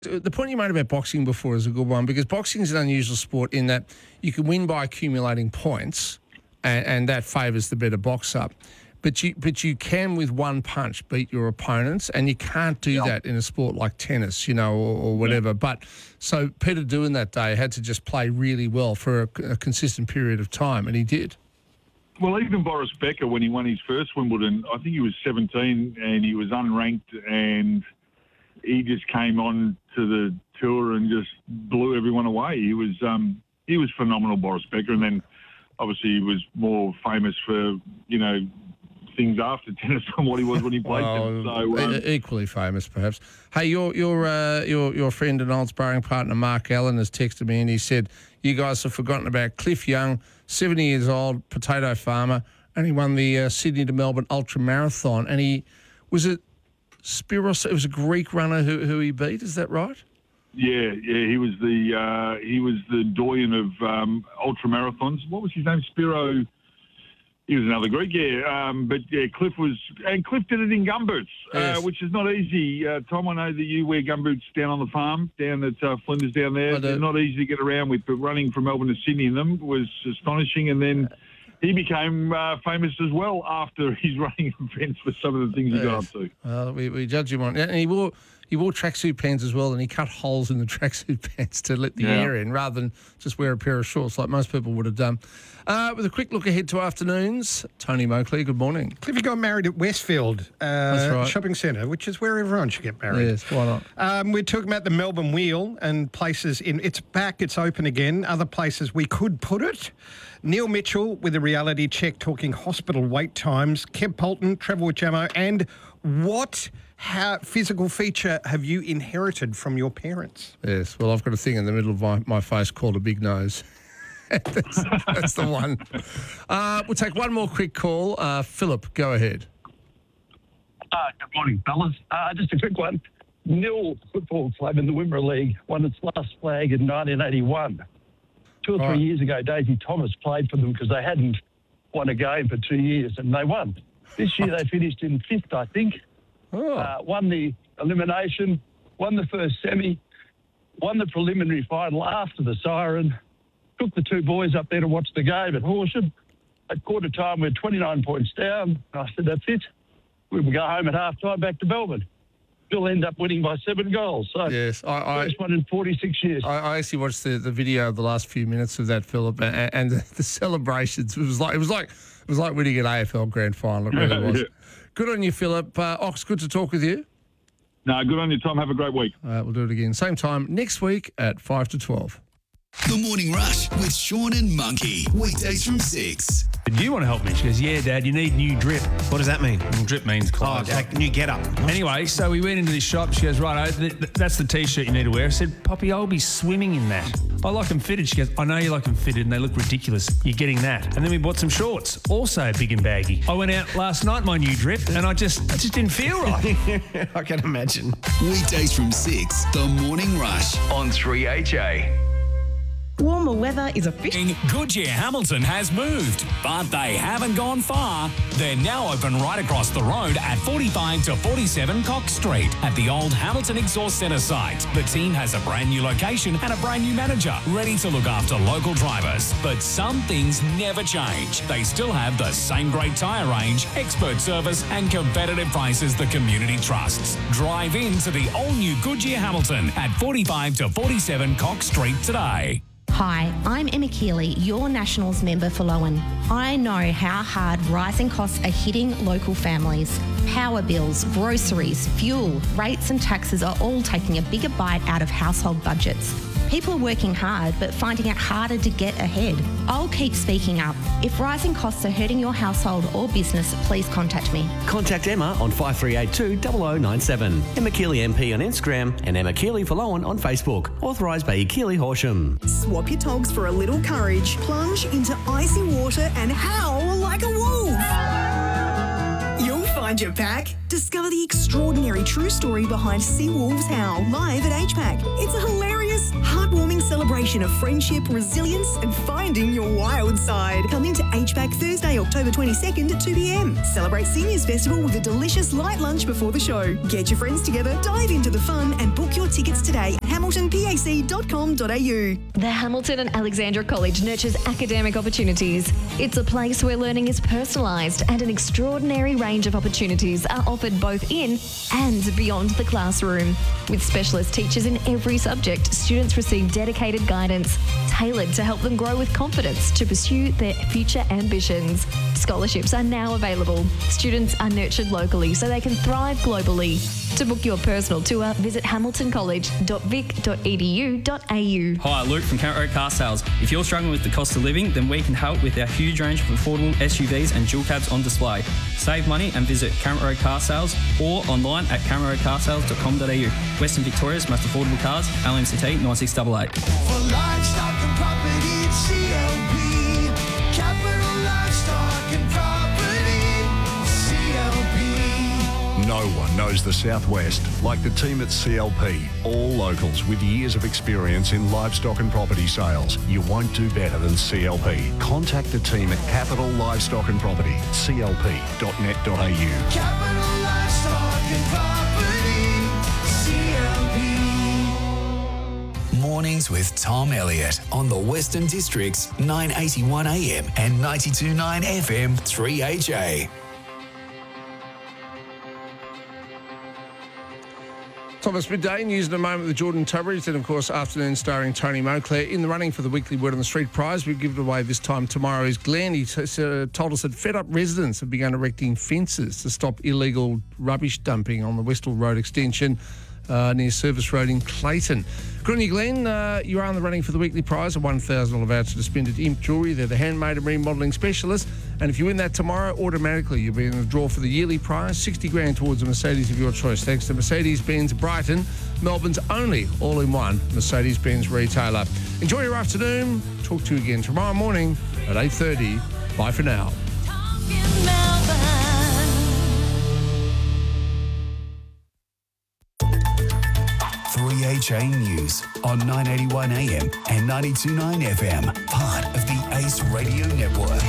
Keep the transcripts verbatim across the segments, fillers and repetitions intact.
The point you made about boxing before is a good one, because boxing is an unusual sport in that you can win by accumulating points, and, and that favours the better boxer. But you, but you can, with one punch, beat your opponents, and you can't do Yep. that in a sport like tennis, you know, or, or whatever. Yeah. But so Peter Doohan that day had to just play really well for a, a consistent period of time, and he did. Well, even Boris Becker, when he won his first Wimbledon, I think he was seventeen and he was unranked, and he just came on to the tour and just blew everyone away. He was um, he was phenomenal, Boris Becker, and then obviously he was more famous for, you know, things after tennis than what he was when he played Well, tennis. So, um, e- equally famous, perhaps. Hey, your your uh, your your friend and old sparring partner Mark Allen has texted me, and he said you guys have forgotten about Cliff Young, seventy years old, potato farmer, and he won the uh, Sydney to Melbourne Ultra Marathon. And he was it Spiros? It was a Greek runner who who he beat. Is that right? yeah, yeah, he was the uh, he was the doyen of um, ultra marathons. What was his name? Spiro. He was another Greek, yeah. Um, but, yeah, Cliff was... And Cliff did it in gumboots, Yes. uh, which is not easy. Uh, Tom, I know that you wear gumboots down on the farm, down at uh, Flinders down there. I do. They're not easy to get around with, but running from Melbourne to Sydney in them was astonishing. And then he became uh, famous as well after his running events for some of the things he got up Yes. to. Well, we, we judge him on... And he wore... He wore tracksuit pants as well, and he cut holes in the tracksuit pants to let the Yeah. air in rather than just wear a pair of shorts like most people would have done. Uh, with a quick look ahead to afternoons, Tony Moakley, good morning. Cliffy got married at Westfield uh, right. Shopping Centre, which is where everyone should get married. Yes, why not? Um, we're talking about the Melbourne Wheel and places in. It's back, it's open again. Other places we could put it. Neil Mitchell with a reality check talking hospital wait times. Kev Polton, Trevor Wichammo, and what how, physical feature have you inherited from your parents? Yes, well, I've got a thing in the middle of my, my face called a big nose. that's, that's the one. Uh, we'll take one more quick call. Uh, Philip, go ahead. Uh, good morning, fellas. Uh, just a quick one. Nil Football Club in the Wimmera League won its last flag in nineteen eighty-one. Two or three Right. years ago, Daisy Thomas played for them because they hadn't won a game for two years, and they won. This year they finished in fifth, I think. Oh, Uh, won the elimination, won the first semi, won the preliminary final after the siren, took the two boys up there to watch the game at Horsham. At quarter time, we're twenty-nine points down. I said, that's it. We will go home at half time back to Melbourne. Still end up winning by seven goals. So yes. I, I, first one in forty-six years. I, I actually watched the, the video of the last few minutes of that, Philip, and, and the, the celebrations. It was like it was like it was like winning an A F L grand final. It really was. Yeah. Good on you, Philip. Uh, Ox, good to talk with you. No, good on you, Tom. Have a great week. Uh, we'll do it again. Same time next week at five to twelve. The Morning Rush with Sean and Monkey. Weekdays from six. Do you want to help me? She goes, yeah, Dad, you need new drip. What does that mean? Well, drip means Oh, clothes. like new get up. Anyway, so we went into this shop. She goes, right, th- th- that's the T-shirt you need to wear. I said, Poppy, I'll be swimming in that. I like them fitted. She goes, I know you like them fitted and they look ridiculous. You're getting that. And then we bought some shorts, also big and baggy. I went out last night, my new drip, and I just, I just didn't feel right. I can imagine. Weekdays from six. The Morning Rush on three H A. Warmer weather is official. Goodyear Hamilton has moved, but they haven't gone far. They're now open right across the road at forty-five to forty-seven Cox Street at the old Hamilton Exhaust Centre site. The team has a brand new location and a brand new manager ready to look after local drivers. But some things never change. They still have the same great tyre range, expert service and competitive prices the community trusts. Drive into the all-new Goodyear Hamilton at forty-five to forty-seven Cox Street today. Hi, I'm Emma Keeley, your Nationals member for Lowen. I know how hard rising costs are hitting local families. Power bills, groceries, fuel, rates and taxes are all taking a bigger bite out of household budgets. People are working hard but finding it harder to get ahead. I'll keep speaking up. If rising costs are hurting your household or business, please contact me. Contact Emma on five three eight two, zero zero nine seven. Emma Keeley M P on Instagram and Emma Keeley for Lowen on Facebook. Authorised by Keeley Horsham. Swap your togs for a little courage. Plunge into icy water and howl like a wolf. You'll find your pack. Discover the extraordinary true story behind Sea Wolves Howl live at H PAC. It's a hilarious, heartwarming celebration celebration of friendship, resilience and finding your wild side. Come into H B A C Thursday, October twenty-second at two p m. Celebrate Seniors Festival with a delicious light lunch before the show. Get your friends together, dive into the fun and book your tickets today at hamilton pac dot com dot a u. The Hamilton and Alexandra College nurtures academic opportunities. It's a place where learning is personalised and an extraordinary range of opportunities are offered both in and beyond the classroom. With specialist teachers in every subject, students receive dedicated guidance tailored to help them grow with confidence to pursue their future ambitions. Scholarships are now available. Students are nurtured locally so they can thrive globally. To book your personal tour, visit hamilton college dot vic dot e d u dot a u. Hi, Luke from Camp Road Car Sales. If you're struggling with the cost of living, then we can help with our huge range of affordable S U Vs and dual cabs on display. Save money and visit Camp Road Car Sales or online at camp road car sales dot com dot a u. Western Victoria's most affordable cars, L M C T nine six eight eight. For livestock and property, it's C L P. Capital Livestock and Property, C L P. No one knows the Southwest like the team at C L P. All locals with years of experience in livestock and property sales. You won't do better than C L P. Contact the team at Capital Livestock and Property, c l p dot net dot a u. Capital Livestock and Property, C L P. Mornings with Tom Elliott on the Western District's nine eighty-one A M and ninety-two point nine F M three H A. Thomas, midday news in a moment with Jordan Tubbridge, and of course afternoon starring Tony Moclair. In the running for the weekly Word on the Street prize, we've given it away this time tomorrow is Glenn. He t- uh, told us that fed up residents have begun erecting fences to stop illegal rubbish dumping on the Westall Road extension uh, near Service Road in Clayton. Good on you, Glenn. Uh, you are in the running for the weekly prize, a one thousand dollars voucher to spend at Imp Jewellery. They're the handmade and remodelling specialist. And if you win that tomorrow, automatically you'll be in the draw for the yearly prize, sixty grand towards a Mercedes of your choice, thanks to Mercedes-Benz Brighton, Melbourne's only all-in-one Mercedes-Benz retailer. Enjoy your afternoon. Talk to you again tomorrow morning at eight thirty. Bye for now. three H A News on nine eighty-one A M and ninety-two point nine F M, part of the Ace Radio Network.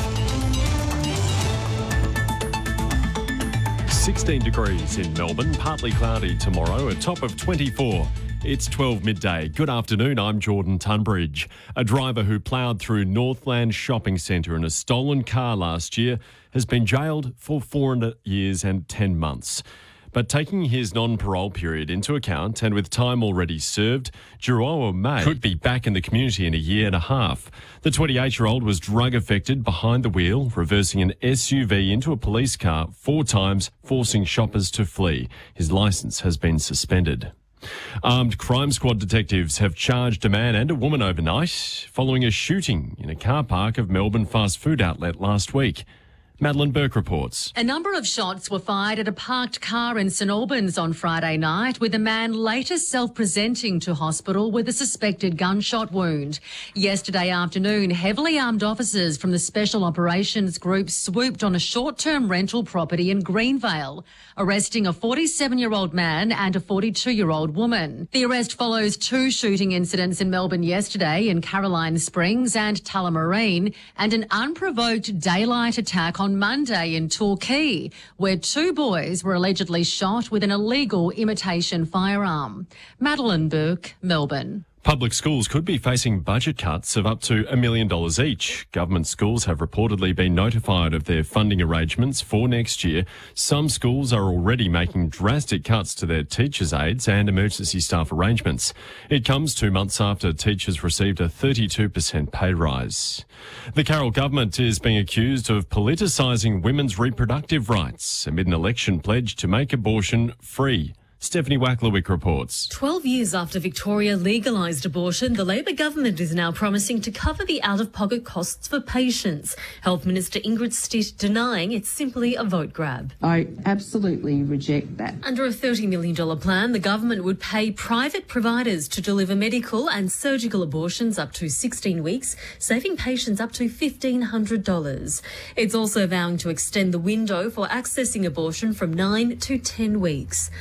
sixteen degrees in Melbourne, partly cloudy tomorrow, a top of twenty-four. It's twelve midday. Good afternoon, I'm Jordan Tunbridge. A driver who ploughed through Northland Shopping Centre in a stolen car last year has been jailed for four years and ten months. But taking his non-parole period into account and with time already served, Juroa May could be back in the community in a year and a half. The twenty-eight-year-old was drug-affected behind the wheel, reversing an S U V into a police car four times, forcing shoppers to flee. His licence has been suspended. Armed crime squad detectives have charged a man and a woman overnight following a shooting in a car park of Melbourne fast food outlet last week. Madeline Burke reports. A number of shots were fired at a parked car in St Albans on Friday night, with a man later self-presenting to hospital with a suspected gunshot wound. Yesterday afternoon, heavily armed officers from the Special Operations Group swooped on a short-term rental property in Greenvale, arresting a forty-seven-year-old man and a forty-two-year-old woman. The arrest follows two shooting incidents in Melbourne yesterday in Caroline Springs and Tullamarine, and an unprovoked daylight attack on Monday in Torquay, where two boys were allegedly shot with an illegal imitation firearm. Madeline Burke, Melbourne. Public schools could be facing budget cuts of up to a million dollars each. Government schools have reportedly been notified of their funding arrangements for next year. Some schools are already making drastic cuts to their teachers' aides and emergency staff arrangements. It comes two months after teachers received a thirty-two percent pay rise. The Carroll government is being accused of politicising women's reproductive rights amid an election pledge to make abortion free. Stephanie Wacklerwick reports. Twelve years after Victoria legalised abortion, the Labor government is now promising to cover the out-of-pocket costs for patients. Health Minister Ingrid Stitt denying it's simply a vote grab. I absolutely reject that. Under a thirty million dollars plan, the government would pay private providers to deliver medical and surgical abortions up to sixteen weeks, saving patients up to fifteen hundred dollars. It's also vowing to extend the window for accessing abortion from nine to ten weeks. Opposition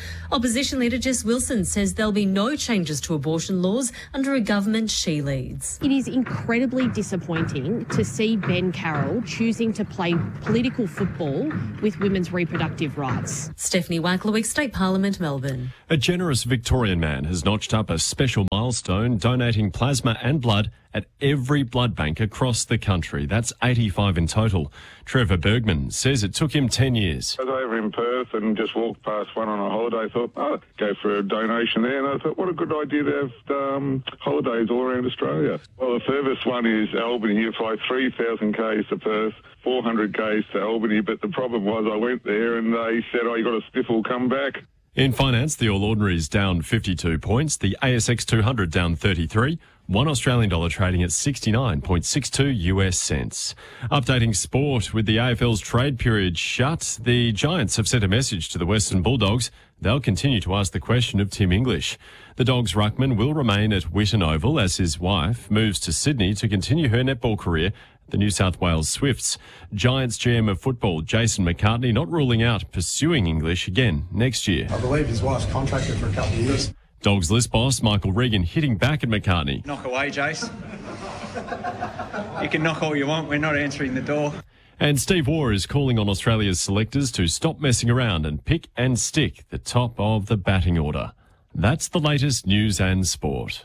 Opposition leader Jess Wilson says there'll be no changes to abortion laws under a government she leads. It is incredibly disappointing to see Ben Carroll choosing to play political football with women's reproductive rights. Stephanie Wacklewick, State Parliament, Melbourne. A generous Victorian man has notched up a special milestone, donating plasma and blood at every blood bank across the country. That's eighty-five in total. Trevor Bergman says it took him ten years. I was over in Perth and just walked past one on a holiday. Thought, oh, go for a donation there. And I thought, what a good idea to have um, holidays all around Australia. Well, the furthest one is Albany. You fly three thousand kays to Perth, four hundred kays to Albany. But the problem was I went there and they said, oh, you got a sniffle, come back. In finance, the All Ordinaries down fifty-two points, the A S X two hundred down thirty-three, one Australian dollar trading at sixty-nine point six two U S cents. Updating sport, with the A F L's trade period shut, the Giants have sent a message to the Western Bulldogs. They'll continue to ask the question of Tim English. The Dogs' ruckman will remain at Whitten Oval as his wife moves to Sydney to continue her netball career. The New South Wales Swifts. Giants G M of football Jason McCartney not ruling out pursuing English again next year. I believe his wife's contracted for a couple of years. Dogs list boss Michael Regan hitting back at McCartney. Knock away, Jace. You can knock all you want, we're not answering the door. And Steve Waugh is calling on Australia's selectors to stop messing around and pick and stick the top of the batting order. That's the latest news and sport.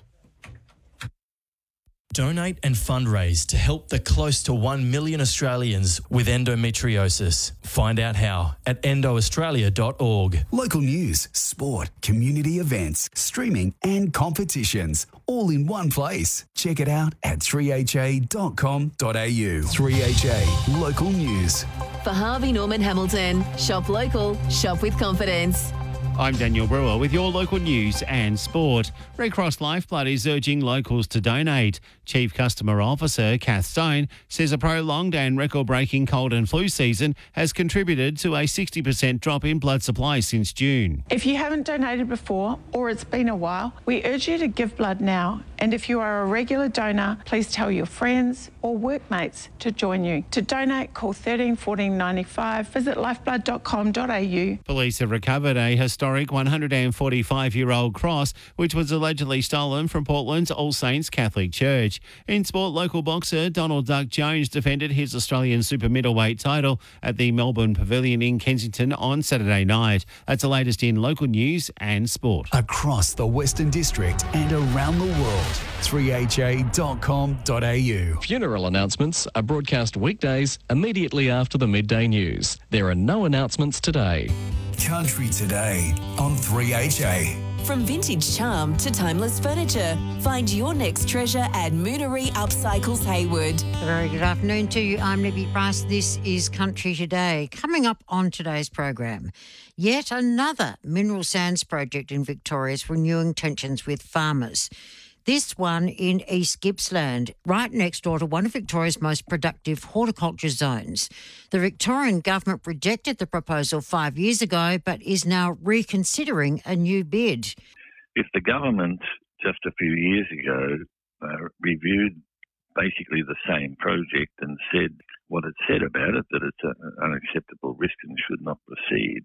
Donate and fundraise to help the close to one million Australians with endometriosis. Find out how at endo australia dot org. Local news, sport, community events, streaming and competitions, all in one place. Check it out at three h a dot com dot a u. three H A Local News. For Harvey Norman Hamilton, shop local, shop with confidence. I'm Daniel Brewer with your local news and sport. Red Cross Lifeblood is urging locals to donate. Chief Customer Officer Kath Stone says a prolonged and record-breaking cold and flu season has contributed to a sixty percent drop in blood supply since June. If you haven't donated before or it's been a while, we urge you to give blood now. And if you are a regular donor, please tell your friends or workmates to join you. To donate, call thirteen fourteen ninety-five, visit lifeblood dot com dot a u. Police have recovered a historic one hundred forty-five-year-old cross, which was allegedly stolen from Portland's All Saints Catholic Church. In sport, local boxer Donald Duck Jones defended his Australian super middleweight title at the Melbourne Pavilion in Kensington on Saturday night. That's the latest in local news and sport. Across the Western District and around the world, three h a dot com dot a u. Funeral announcements are broadcast weekdays immediately after the midday news. There are no announcements today. Country Today on three H A. From vintage charm to timeless furniture, find your next treasure at Moonery Upcycles Hayward. A very good afternoon to you. I'm Libby Price. This is Country Today. Coming up on today's program, yet another mineral sands project in Victoria is renewing tensions with farmers. This one in East Gippsland, right next door to one of Victoria's most productive horticulture zones. The Victorian government rejected the proposal five years ago, but is now reconsidering a new bid. If the government just a few years ago uh, reviewed basically the same project and said what it said about it, that it's an unacceptable risk and should not proceed,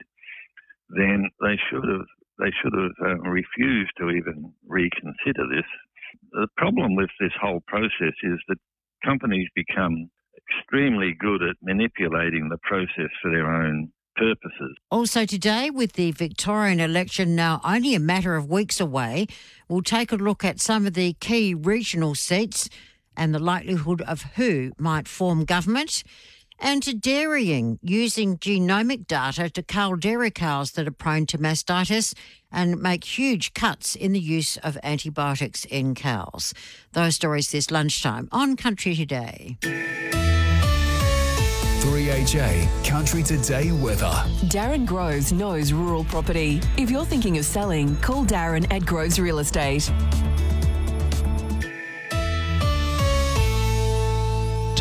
then they should have they should have uh, refused to even reconsider this. The problem with this whole process is that companies become extremely good at manipulating the process for their own purposes. Also today, with the Victorian election now only a matter of weeks away, we'll take a look at some of the key regional seats and the likelihood of who might form government. And to dairying, using genomic data to cull dairy cows that are prone to mastitis and make huge cuts in the use of antibiotics in cows. Those stories this lunchtime on Country Today. three H A Country Today weather. Darren Groves knows rural property. If you're thinking of selling, call Darren at Groves Real Estate. To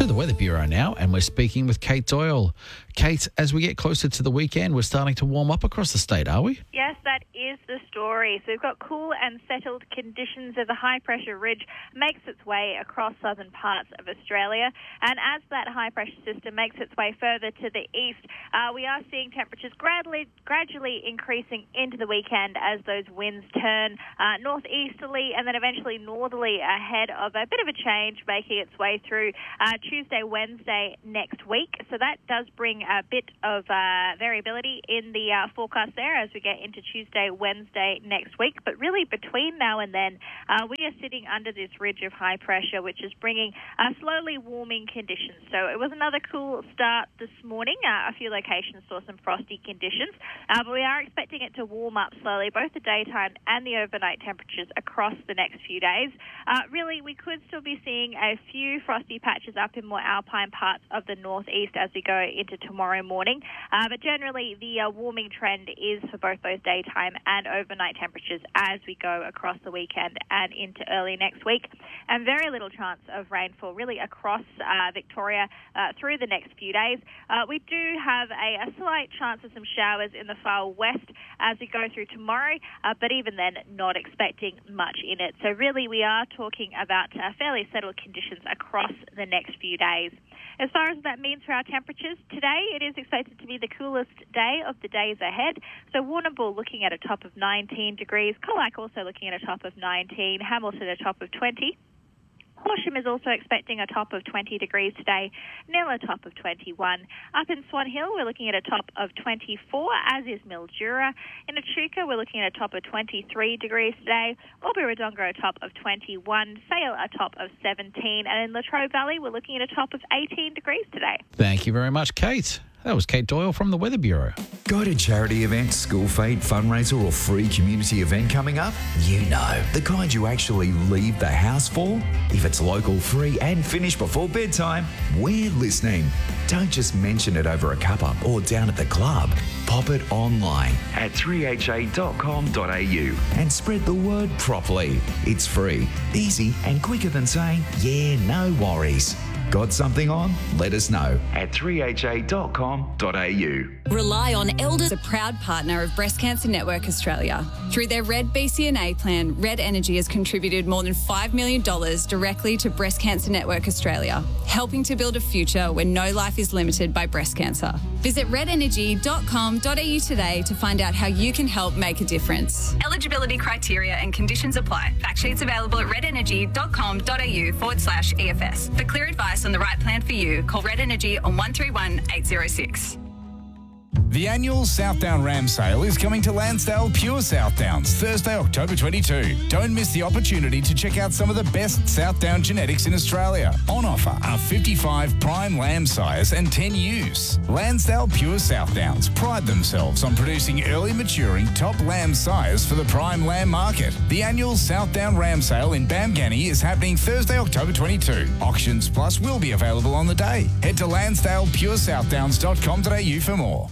the Weather Bureau now, and we're speaking with Kate Doyle. Kate, as we get closer to the weekend, we're starting to warm up across the state, are we? Yes, that is the story. So we've got cool and settled conditions as a high-pressure ridge makes its way across southern parts of Australia. And as that high-pressure system makes its way further to the east, uh, we are seeing temperatures gradually, gradually increasing into the weekend as those winds turn uh, northeasterly and then eventually northerly ahead of a bit of a change making its way through uh, Tuesday, Wednesday next week. So that does bring a bit of uh, variability in the uh, forecast there as we get into Tuesday, Wednesday next week. But really between now and then, uh, we are sitting under this ridge of high pressure, which is bringing uh, slowly warming conditions. So it was another cool start this morning. Uh, a few locations saw some frosty conditions, uh, but we are expecting it to warm up slowly, both the daytime and the overnight temperatures across the next few days. Uh, really, we could still be seeing a few frosty patches up in more alpine parts of the northeast as we go into tomorrow morning. Uh, but generally, the uh, warming trend is for both those daytime and overnight temperatures as we go across the weekend and into early next week. And very little chance of rainfall really across uh, Victoria uh, through the next few days. Uh, we do have a, a slight chance of some showers in the far west as we go through tomorrow, uh, but even then, not expecting much in it. So really, we are talking about uh, fairly settled conditions across the next few days. As far as that means for our temperatures, today it is expected to be the coolest day of the days ahead. So Warrnambool looking at a top of nineteen degrees, Colac also looking at a top of nineteen, Hamilton a top of twenty. Horsham is also expecting a top of twenty degrees today, Nil a top of twenty-one. Up in Swan Hill, we're looking at a top of twenty-four, as is Mildura. In Echuca, we're looking at a top of twenty-three degrees today, Albury-Wodonga a top of twenty-one, Sale a top of seventeen, and in Latrobe Valley, we're looking at a top of eighteen degrees today. Thank you very much, Kate. That was Kate Doyle from the Weather Bureau. Got a charity event, school fete, fundraiser or free community event coming up? You know, the kind you actually leave the house for? If it's local, free and finished before bedtime, we're listening. Don't just mention it over a cuppa or down at the club. Pop it online at three h a dot com dot a u and spread the word properly. It's free, easy and quicker than saying, yeah, no worries. Got something on? Let us know at three h a dot com dot a u. Rely on Elders, a proud partner of Breast Cancer Network Australia. Through their Red B C N A plan, Red Energy has contributed more than five million dollars directly to Breast Cancer Network Australia, helping to build a future where no life is limited by breast cancer. Visit red energy dot com dot a u today to find out how you can help make a difference. Eligibility criteria and conditions apply. Fact sheets available at red energy dot com dot a u forward slash E F S. For clear advice on the right plan for you, call Red Energy on one three one eight zero six. The annual Southdown Ram sale is coming to Lansdale Pure Southdowns Thursday, October twenty-second. Don't miss the opportunity to check out some of the best Southdown genetics in Australia. On offer are fifty-five prime lamb sires and ten ewes. Lansdale Pure Southdowns pride themselves on producing early maturing top lamb sires for the prime lamb market. The annual Southdown Ram sale in Bamgani is happening Thursday, October twenty-second. Auctions Plus will be available on the day. Head to lansdale pure southdowns dot com dot a u for more.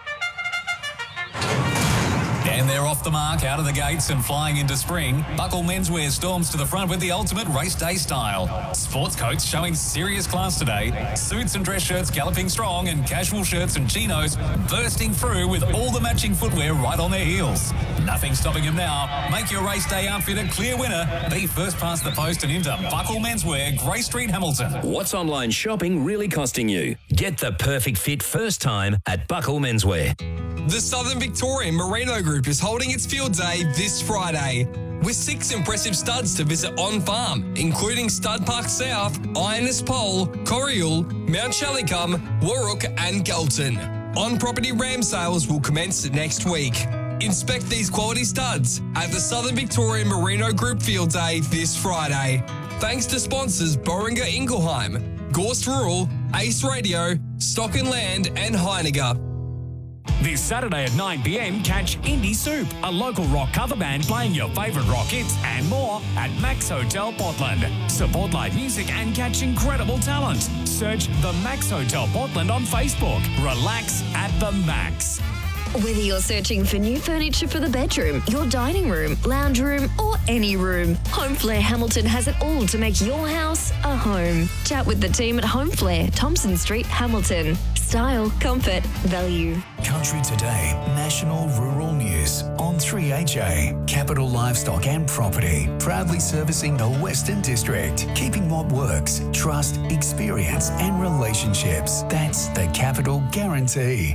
And they're off the mark, out of the gates and flying into spring. Buckle Menswear storms to the front with the ultimate race day style. Sports coats showing serious class today. Suits and dress shirts galloping strong, and casual shirts and chinos bursting through with all the matching footwear right on their heels. Nothing stopping them now. Make your race day outfit a clear winner. Be first past the post and into Buckle Menswear, Grey Street, Hamilton. What's online shopping really costing you? Get the perfect fit first time at Buckle Menswear. The Southern Victorian Merino Group is holding its field day this Friday with six impressive studs to visit on farm, including Stud Park South, Ironess Pole, Corriel, Mount Shallicum, Warrook and Galton. On-property ram sales will commence next week. Inspect these quality studs at the Southern Victorian Merino Group Field Day this Friday. Thanks to sponsors Boehringer Ingelheim, Gorst Rural, Ace Radio, Stock and Land and Heiniger. This Saturday at nine p m, catch Indie Soup, a local rock cover band playing your favourite rock hits and more at Max Hotel Portland. Support live music and catch incredible talent. Search the Max Hotel Portland on Facebook. Relax at the Max. Whether you're searching for new furniture for the bedroom, your dining room, lounge room, or any room, Homeflare Hamilton has it all to make your house a home. Chat with the team at Homeflare, Thompson Street, Hamilton. Style, comfort, value. Country Today, National Rural News on three H A. Capital Livestock and Property, proudly servicing the Western District, keeping what works, trust, experience and relationships. That's the Capital Guarantee.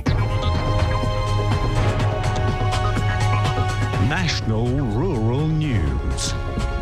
National Rural News.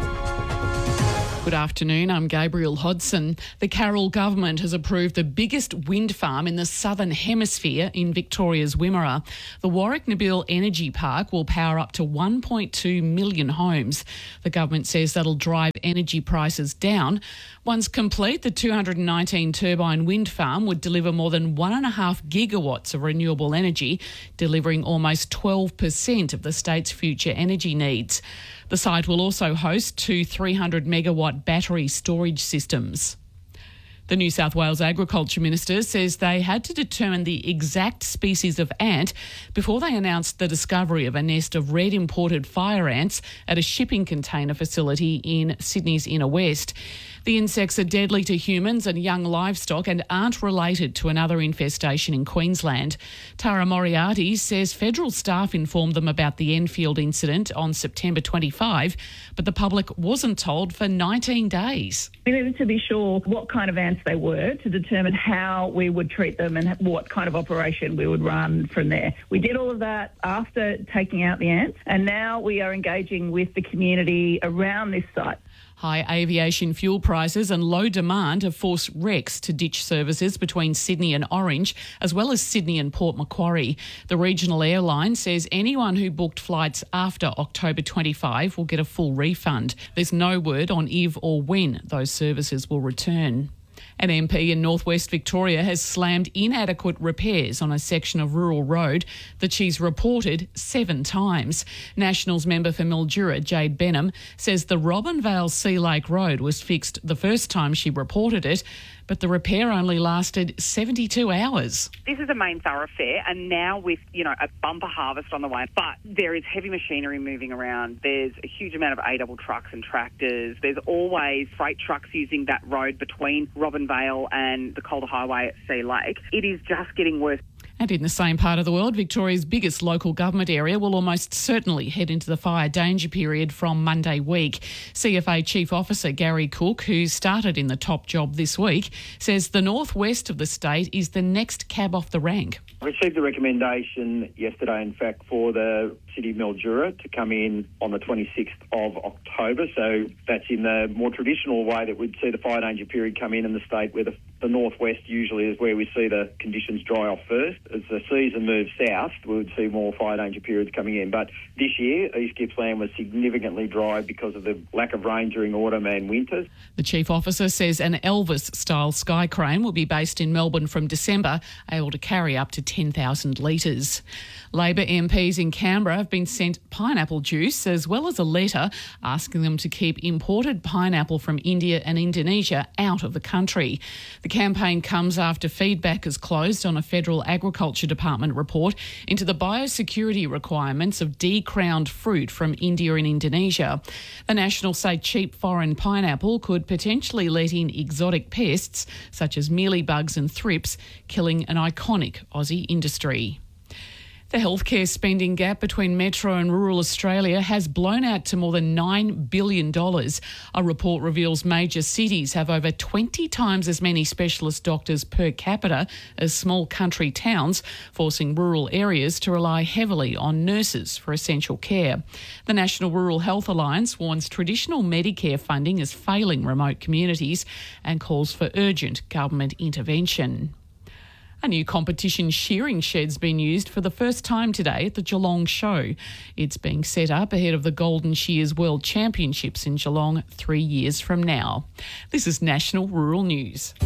Good afternoon, I'm Gabriel Hodson. The Carroll government has approved the biggest wind farm in the southern hemisphere in Victoria's Wimmera. The Warwick Nabil Energy Park will power up to one point two million homes. The government says that'll drive energy prices down. Once complete, the two hundred nineteen turbine wind farm would deliver more than one and a half gigawatts of renewable energy, delivering almost twelve percent of the state's future energy needs. The site will also host two three hundred megawatt battery storage systems. The New South Wales Agriculture Minister says they had to determine the exact species of ant before they announced the discovery of a nest of red imported fire ants at a shipping container facility in Sydney's inner west. The insects are deadly to humans and young livestock and aren't related to another infestation in Queensland. Tara Moriarty says federal staff informed them about the Enfield incident on September twenty-fifth, but the public wasn't told for nineteen days. We needed to be sure what kind of ants they were to determine how we would treat them and what kind of operation we would run from there. We did all of that after taking out the ants, and now we are engaging with the community around this site. High aviation fuel prices and low demand have forced Rex to ditch services between Sydney and Orange, as well as Sydney and Port Macquarie. The regional airline says anyone who booked flights after October twenty-fifth will get a full refund. There's no word on if or when those services will return. An M P in northwest Victoria has slammed inadequate repairs on a section of rural road that she's reported seven times. Nationals member for Mildura, Jade Benham, says the Robinvale Sea Lake Road was fixed the first time she reported it, but the repair only lasted seventy-two hours. This is a main thoroughfare, and now with, you know, a bumper harvest on the way, but there is heavy machinery moving around. There's a huge amount of A-double trucks and tractors. There's always freight trucks using that road between Robinvale and the Calder Highway at Sea Lake. It is just getting worse. And in the same part of the world, Victoria's biggest local government area will almost certainly head into the fire danger period from Monday week. C F A Chief Officer Gary Cook, who started in the top job this week, says the northwest of the state is the next cab off the rank. I received a recommendation yesterday, in fact, for the City of Mildura to come in on the twenty-sixth of October. So that's in the more traditional way that we'd see the fire danger period come in in the state, where the, the northwest usually is where we see the conditions dry off first. As the season moves south, we would see more fire danger periods coming in. But this year, East Gippsland was significantly dry because of the lack of rain during autumn and winter. The Chief Officer says an Elvis-style sky crane will be based in Melbourne from December, able to carry up to ten thousand litres. Labor M Ps in Canberra have been sent pineapple juice, as well as a letter asking them to keep imported pineapple from India and Indonesia out of the country. The campaign comes after feedback has closed on a federal Agriculture Department report into the biosecurity requirements of decrowned fruit from India and Indonesia. The Nationals say cheap foreign pineapple could potentially let in exotic pests such as mealybugs and thrips, killing an iconic Aussie industry. The healthcare spending gap between metro and rural Australia has blown out to more than nine billion dollars. A report reveals major cities have over twenty times as many specialist doctors per capita as small country towns, forcing rural areas to rely heavily on nurses for essential care. The National Rural Health Alliance warns traditional Medicare funding is failing remote communities and calls for urgent government intervention. A new competition shearing shed's been used for the first time today at the Geelong Show. It's being set up ahead of the Golden Shears World Championships in Geelong three years from now. This is National Rural News.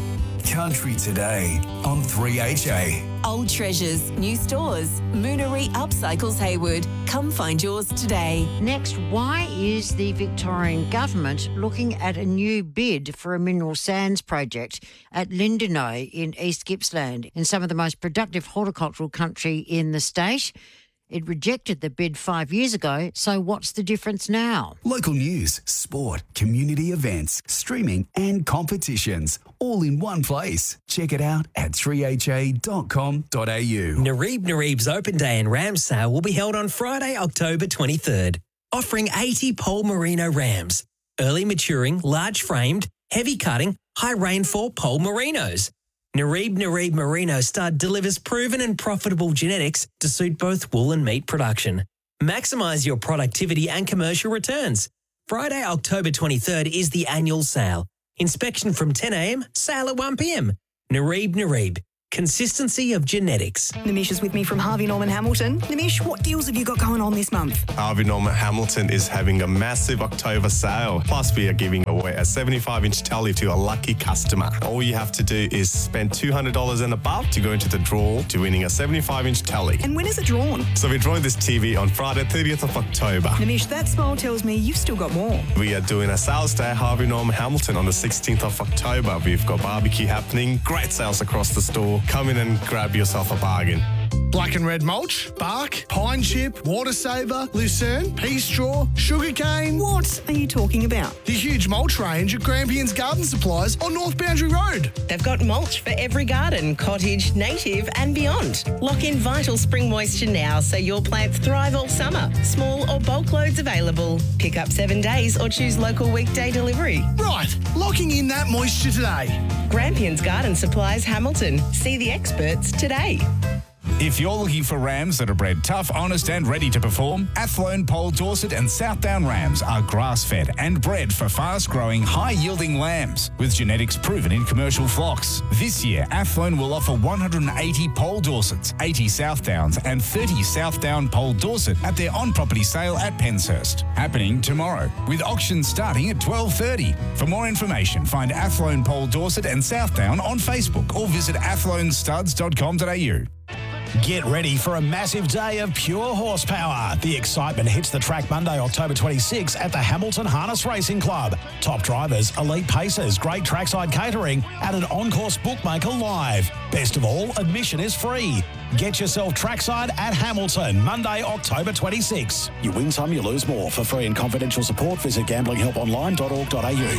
Country Today on three H A. Old treasures, new stores. Moonery Upcycles Hayward. Come find yours today. Next, why is the Victorian government looking at a new bid for a mineral sands project at Lindenow in East Gippsland, in some of the most productive horticultural country in the state? It rejected the bid five years ago, so what's the difference now? Local news, sport, community events, streaming and competitions, all in one place. Check it out at three h a dot com dot a u. Nareeb Nareeb's Open Day and Ram Sale will be held on Friday, October twenty-third, offering eighty Pole Merino rams, early maturing, large framed, heavy cutting, high rainfall Pole Merinos. Nareeb Nareeb Merino Stud delivers proven and profitable genetics to suit both wool and meat production. Maximise your productivity and commercial returns. Friday, October twenty-third is the annual sale. Inspection from ten a m, sale at one p m. Nareeb Nareeb. Consistency of genetics. Nimish is with me from Harvey Norman Hamilton. Nimish, what deals have you got going on this month? Harvey Norman Hamilton is having a massive October sale. Plus, we are giving away a seventy-five inch telly to a lucky customer. All you have to do is spend two hundred dollars and above to go into the draw to winning a seventy-five inch telly. And when is it drawn? So we're drawing this T V on Friday, thirtieth of October. Nimish, that smile tells me you've still got more. We are doing a sales day at Harvey Norman Hamilton on the sixteenth of October. We've got barbecue happening, great sales across the store. Come in and grab yourself a bargain. Black and red mulch, bark, pine chip, water saver, lucerne, pea straw, sugarcane. What are you talking about? The huge mulch range at Grampians Garden Supplies on North Boundary Road. They've got mulch for every garden, cottage, native and beyond. Lock in vital spring moisture now so your plants thrive all summer. Small or bulk loads available. Pick up seven days or choose local weekday delivery. Right, locking in that moisture today. Grampians Garden Supplies, Hamilton. See the experts today. If you're looking for rams that are bred tough, honest and ready to perform, Athlone, Pole Dorset and Southdown rams are grass-fed and bred for fast-growing, high-yielding lambs with genetics proven in commercial flocks. This year, Athlone will offer one hundred eighty Pole Dorsets, eighty Southdowns and thirty Southdown Pole Dorset at their on-property sale at Penshurst, happening tomorrow, with auctions starting at twelve thirty. For more information, find Athlone, Pole Dorset and Southdown on Facebook or visit athlone studs dot com dot a u. Get ready for a massive day of pure horsepower. The excitement hits the track Monday, October twenty-sixth at the Hamilton Harness Racing Club. Top drivers, elite pacers, great trackside catering, and an on-course bookmaker live. Best of all, admission is free. Get yourself trackside at Hamilton, Monday, October twenty-sixth. You win some, you lose more. For free and confidential support, visit gambling help online dot org dot a u.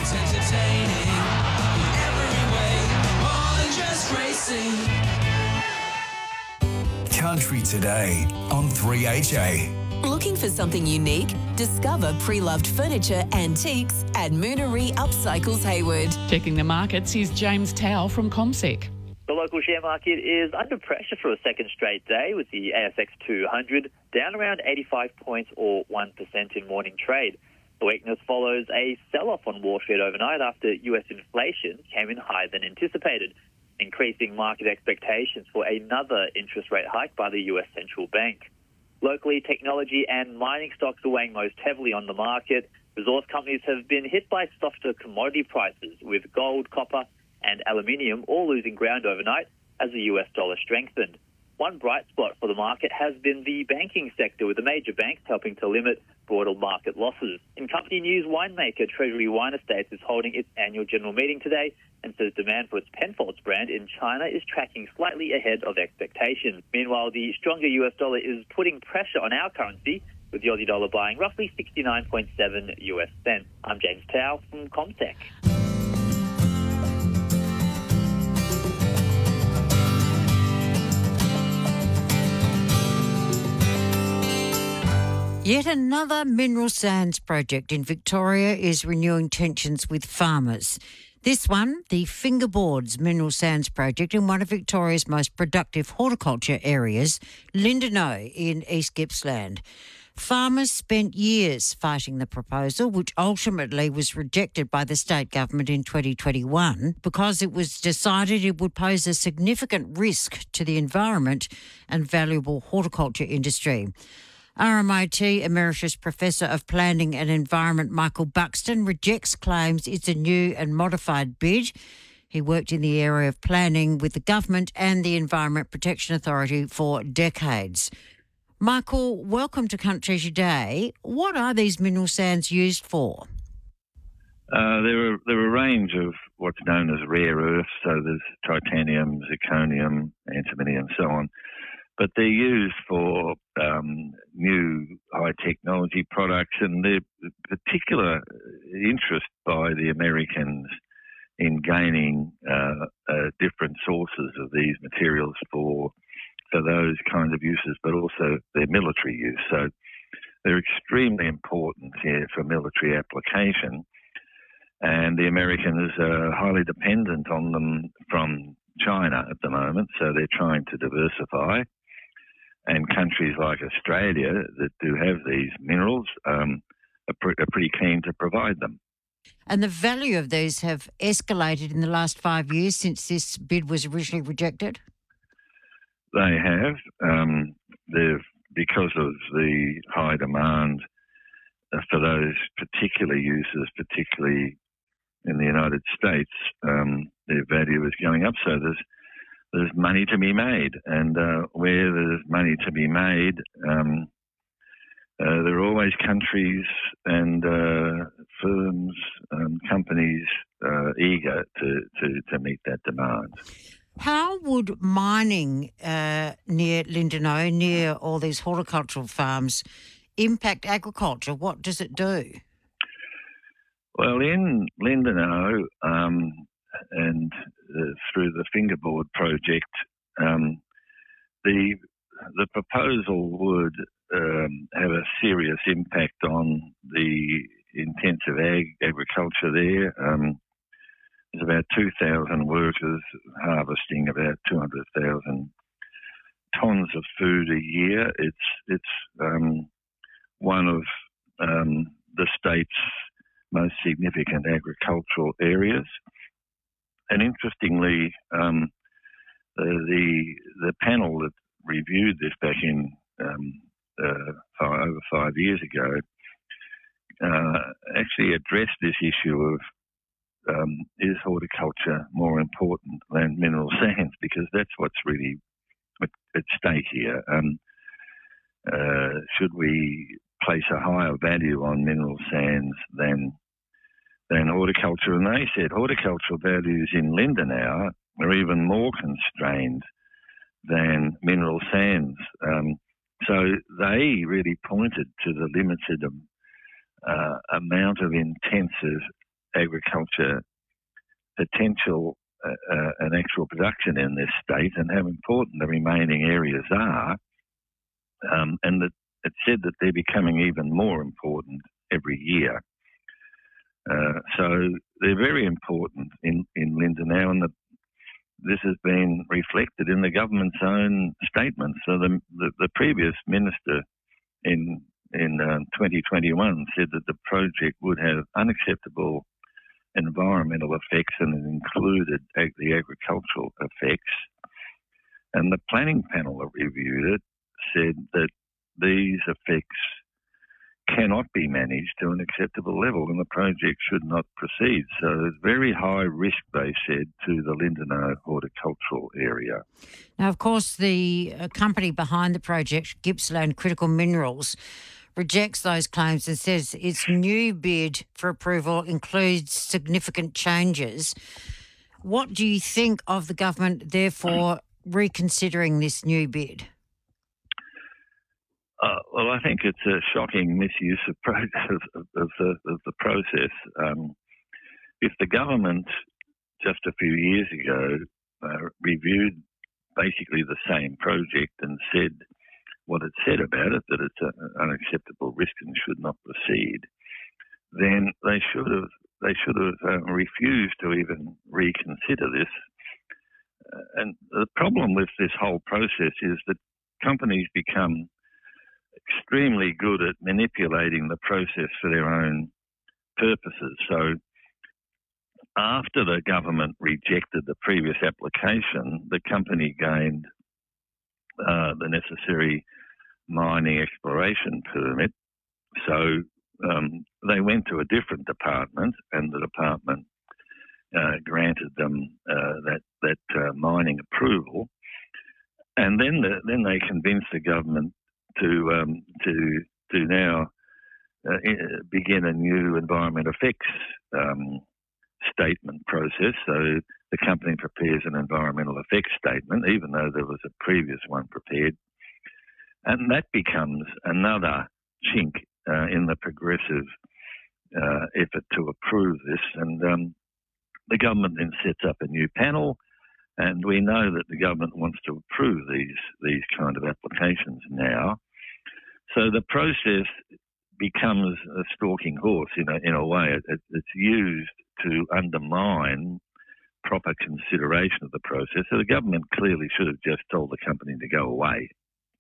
Country Today on three H A. Looking for something unique? Discover pre-loved furniture antiques at Moonery Upcycles Hayward. Checking the markets, here's James Tao from CommSec. The local share market is under pressure for a second straight day, with the A S X two hundred down around eighty-five points or one percent in morning trade. The weakness follows a sell-off on Wall Street overnight after U S inflation came in higher than anticipated, increasing market expectations for another interest rate hike by the U S central bank. Locally, technology and mining stocks are weighing most heavily on the market. Resource companies have been hit by softer commodity prices, with gold, copper and aluminium all losing ground overnight as the U S dollar strengthened. One bright spot for the market has been the banking sector, with the major banks helping to limit broader market losses. In company news, winemaker Treasury Wine Estates is holding its annual general meeting today and says demand for its Penfolds brand in China is tracking slightly ahead of expectations. Meanwhile, the stronger U S dollar is putting pressure on our currency, with the Aussie dollar buying roughly sixty-nine point seven U S cents. I'm James Tao from CommSec. Yet another mineral sands project in Victoria is renewing tensions with farmers. This one, the Fingerboards Mineral Sands Project in one of Victoria's most productive horticulture areas, Lindenow in East Gippsland. Farmers spent years fighting the proposal, which ultimately was rejected by the state government in twenty twenty-one because it was decided it would pose a significant risk to the environment and valuable horticulture industry. R M I T Emeritus Professor of Planning and Environment Michael Buxton rejects claims it's a new and modified bid. He worked in the area of planning with the government and the Environment Protection Authority for decades. Michael, welcome to Country Today. What are these mineral sands used for? Uh, there are there are a range of what's known as rare earths, so there's titanium, zirconium, antimony and so on. But they're used for um, new high technology products, and their particular interest by the Americans in gaining uh, uh, different sources of these materials for for those kinds of uses, but also their military use. So they're extremely important here for military application. And the Americans are highly dependent on them from China at the moment, so they're trying to diversify. And countries like Australia that do have these minerals um, are, pre- are pretty keen to provide them. And the value of these have escalated in the last five years since this bid was originally rejected? They have. Um, they've, because of the high demand for those particular uses, particularly in the United States, um, their value is going up. So there's there's money to be made, and uh, where there's money to be made, um, uh, there are always countries and uh, firms, um, companies uh, eager to, to, to meet that demand. How would mining uh, near Lindenow, near all these horticultural farms, impact agriculture? What does it do? Well, in Lindenow um, and uh, through the Fingerboard project, um, the the proposal would um, have a serious impact on the intensive ag agriculture there. Um, there's about two thousand workers harvesting about two hundred thousand tonnes of food a year. It's it's um, one of um, the state's most significant agricultural areas. And interestingly, um, the, the the panel that reviewed this back in um, uh, five, over five years ago uh, actually addressed this issue of um, is horticulture more important than mineral sands, because that's what's really at, at stake here. Um, uh, should we place a higher value on mineral sands than than horticulture? And they said horticultural values in Lindenow are even more constrained than mineral sands. Um, so they really pointed to the limited um, uh, amount of intensive agriculture potential uh, uh, and actual production in this state, and how important the remaining areas are. Um, and that it said that they're becoming even more important every year. Uh, so they're very important in, in Lindenow, and the, this has been reflected in the government's own statement. So the, the, the previous minister in in uh, twenty twenty-one said that the project would have unacceptable environmental effects, and it included ag- the agricultural effects. And the planning panel that reviewed it said that these effects cannot be managed to an acceptable level, and the project should not proceed. So there's very high risk, they said, to the Lindenow horticultural area. Now, of course, the uh, company behind the project, Gippsland Critical Minerals, rejects those claims and says its new bid for approval includes significant changes. What do you think of the government, therefore, reconsidering this new bid? Uh, well, I think it's a shocking misuse of, pro- of, of, the, of the process. Um, if the government just a few years ago uh, reviewed basically the same project and said what it said about it, that it's an unacceptable risk and should not proceed, then they should have they should have uh, refused to even reconsider this. Uh, and the problem with this whole process is that companies become extremely good at manipulating the process for their own purposes. So after the government rejected the previous application, the company gained uh, the necessary mining exploration permit. So um, they went to a different department, and the department uh, granted them uh, that that uh, mining approval, and then the, then they convinced the government to um, to to now uh, begin a new environment effects um, statement process. So the company prepares an environmental effects statement, even though there was a previous one prepared, and that becomes another chink uh, in the progressive uh, effort to approve this. And um, the government then sets up a new panel, and we know that the government wants to approve these these kind of applications now. So the process becomes a stalking horse in a, in a way. It, it, it's used to undermine proper consideration of the process. So the government clearly should have just told the company to go away.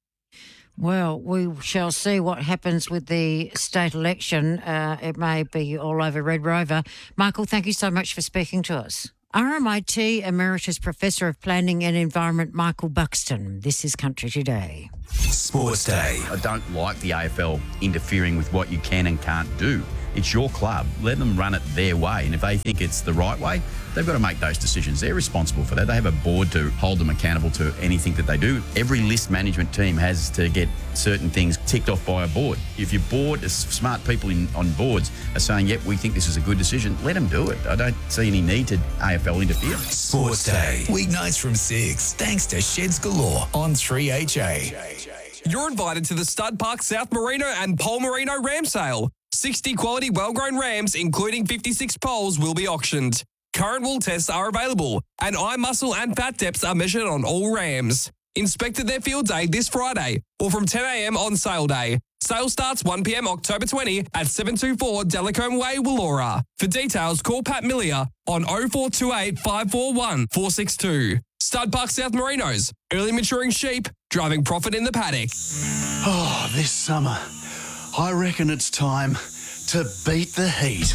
Well, we shall see what happens with the state election. Uh, it may be all over Red Rover. Michael, thank you so much for speaking to us. R M I T Emeritus Professor of Planning and Environment, Michael Buxton. This is Country Today. Sports Day. I don't like the A F L interfering with what you can and can't do. It's your club. Let them run it their way. And if they think it's the right way, they've got to make those decisions. They're responsible for that. They have a board to hold them accountable to anything that they do. Every list management team has to get certain things ticked off by a board. If your board, is smart people in, on boards are saying, yep, we think this is a good decision, let them do it. I don't see any need to A F L interfere. Sports Day. Weeknights from six. Thanks to Sheds Galore on three H A. You're invited to the Stud Park South Merino and Pole Merino ram sale. sixty quality well-grown rams, including fifty-six poles, will be auctioned. Current wool tests are available, and eye muscle and fat depths are measured on all rams. Inspect at their field day this Friday, or from ten a.m. on sale day. Sale starts one p.m. October twentieth at seven two four Delacombe Way, Wallora. For details, call Pat Millier on oh four two eight, five four one, four six two. Stud Park South Merinos, early maturing sheep, driving profit in the paddock. Oh, this summer, I reckon it's time to beat the heat.